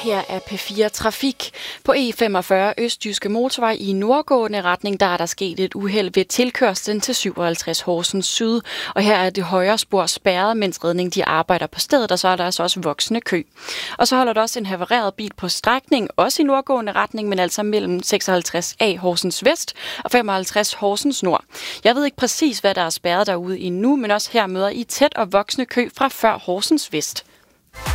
Her er P4 Trafik. På E45 Østjyske Motorvej i nordgående retning, der er der sket et uheld ved tilkørslen til 57 Horsens Syd. Og her er det højre spor spærret, mens redning de arbejder på stedet, og så er der altså også voksende kø. Og så holder der også en havareret bil på strækning, også i nordgående retning, men altså mellem 56A Horsens Vest og 55 Horsens Nord. Jeg ved ikke præcis, hvad der er spærret derude endnu, men også her møder I tæt og voksende kø fra før Horsens Vest.